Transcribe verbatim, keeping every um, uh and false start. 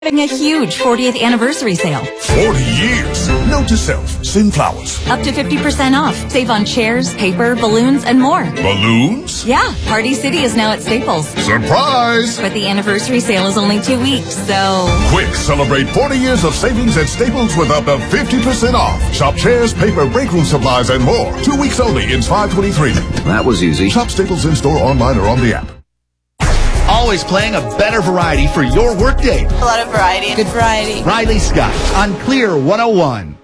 Having a huge fortieth anniversary sale. forty years. Note to self, send flowers. Up to fifty percent off. Save on chairs, paper, balloons, and more. Balloons? Yeah, Party City is now at Staples. Surprise! But the anniversary sale is only two weeks, so... Quick, celebrate forty years of savings at Staples with up to fifty percent off. Shop chairs, paper, break room supplies, and more. Two weeks only in five twenty-three. That was easy. Shop Staples in-store, online, or on the app. Always playing a better variety for your workday. A lot of variety. Good variety. Riley Scott on Clear one oh one.